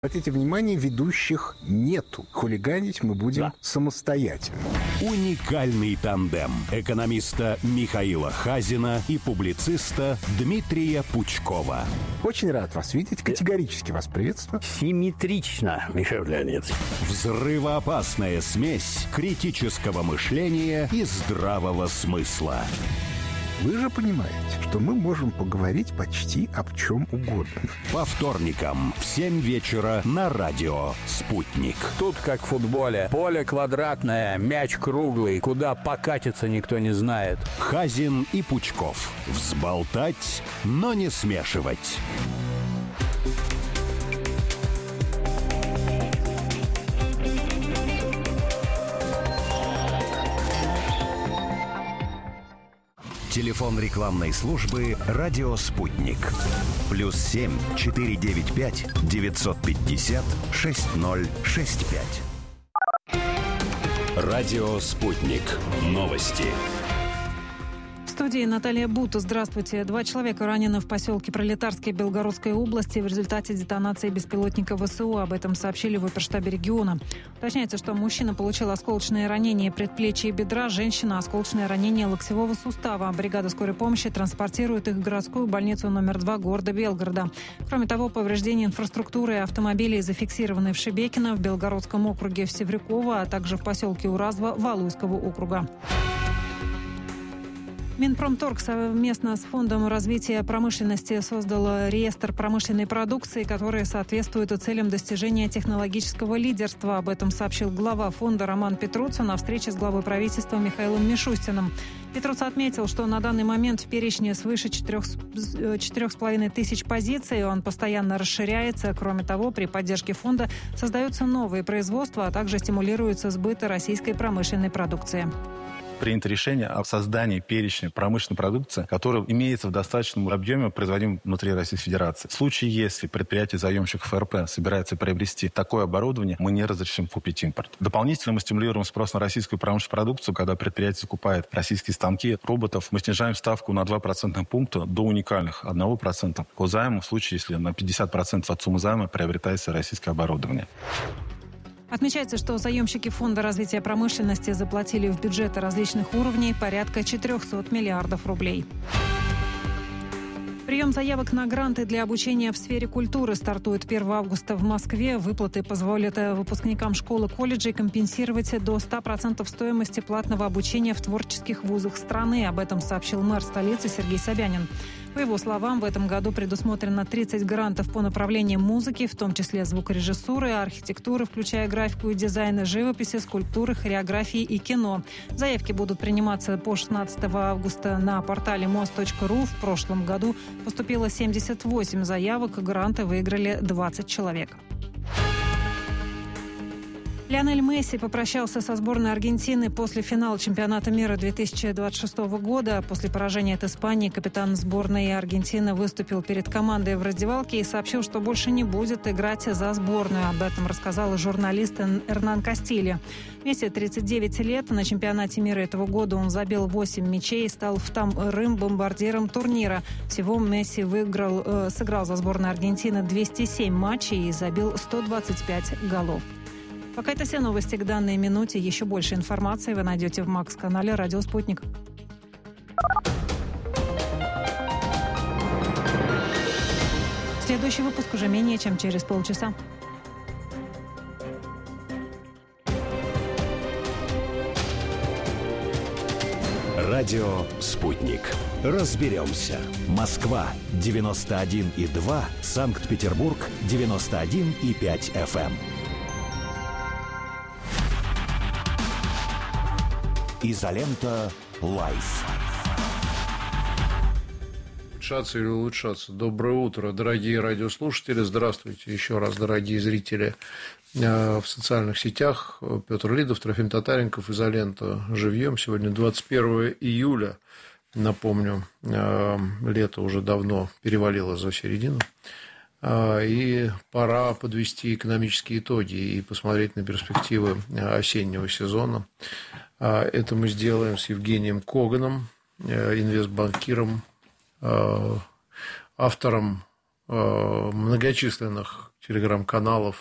Обратите внимание, ведущих нету. Хулиганить мы будем самостоятельно. Уникальный тандем экономиста Михаила Хазина и публициста Дмитрия Пучкова. Очень рад вас видеть. Категорически вас приветствую. Симметрично, Михаил Леонидович. Взрывоопасная смесь критического мышления и здравого смысла. Вы же понимаете, что мы можем поговорить почти об чем угодно. По вторникам в 7 вечера на радио «Спутник». Тут как в футболе. Поле квадратное, мяч круглый. Куда покатиться, никто не знает. Хазин и Пучков. Взболтать, но не смешивать. Телефон рекламной службы «Радио Спутник». +7 495 950 6065. Радио Спутник. Новости. В студии Наталья Бута. Здравствуйте. 2 человека ранены в поселке Пролетарской Белгородской области в результате детонации беспилотника ВСУ. Об этом сообщили в оперштабе региона. Уточняется, что мужчина получил осколочные ранения предплечья и бедра, женщина – осколочное ранение локтевого сустава. Бригада скорой помощи транспортирует их в городскую больницу номер 2 города Белгорода. Кроме того, повреждения инфраструктуры и автомобилей зафиксированы в Шебекино, в Белгородском округе в Севрюково, а также в поселке Уразва Валуйского округа. Минпромторг совместно с Фондом развития промышленности создал реестр промышленной продукции, который соответствует целям достижения технологического лидерства. Об этом сообщил глава фонда Роман Петруца на встрече с главой правительства Михаилом Мишустиным. Петруца отметил, что на данный момент в перечне свыше 4,5 тысяч позиций. Он постоянно расширяется. Кроме того, при поддержке фонда создаются новые производства, а также стимулируется сбыт российской промышленной продукции. Принято решение о создании перечня промышленной продукции, которая имеется в достаточном объеме, производимом внутри Российской Федерации. В случае, если предприятие-заемщик ФРП собирается приобрести такое оборудование, мы не разрешим купить импорт. Дополнительно мы стимулируем спрос на российскую промышленную продукцию, когда предприятие закупает российские станки, роботов. Мы снижаем ставку на 2% пункта до уникальных 1% по займу, в случае, если на 50% от суммы займа приобретается российское оборудование. Отмечается, что заемщики Фонда развития промышленности заплатили в бюджеты различных уровней порядка 400 миллиардов рублей. Прием заявок на гранты для обучения в сфере культуры стартует 1 августа в Москве. Выплаты позволят выпускникам школ и колледжей компенсировать до 100% стоимости платного обучения в творческих вузах страны. Об этом сообщил мэр столицы Сергей Собянин. По его словам, в этом году предусмотрено 30 грантов по направлениям музыки, в том числе звукорежиссуры, архитектуры, включая графику и дизайн, живописи, скульптуры, хореографии и кино. Заявки будут приниматься по 16 августа на портале mos.ru. В прошлом году поступило 78 заявок, гранты выиграли 20 человек. Лионель Месси попрощался со сборной Аргентины после финала чемпионата мира 2026 года. После поражения от Испании капитан сборной Аргентины выступил перед командой в раздевалке и сообщил, что больше не будет играть за сборную. Об этом рассказал журналист Эрнан Кастильо. Месси 39 лет. На чемпионате мира этого года он забил 8 мячей и стал вторым бомбардиром турнира. Всего Месси сыграл за сборную Аргентины 207 матчей и забил 125 голов. Пока это все новости к данной минуте. Еще больше информации вы найдете в Макс-канале «Радио Спутник». Следующий выпуск уже менее чем через полчаса. Радио «Спутник». Разберемся. Москва 91,2, Санкт-Петербург 91,5 FM. Изолента Лайф. Улучшаться или улучшаться. Доброе утро, дорогие радиослушатели. Здравствуйте еще раз, дорогие зрители в социальных сетях. Петр Лидов, Трофим Татаренков, Изолента живьем. Сегодня 21 июля. Напомню, лето уже давно перевалило за середину. И пора подвести экономические итоги и посмотреть на перспективы осеннего сезона. Это мы сделаем с Евгением Коганом, инвестбанкиром, автором многочисленных телеграм-каналов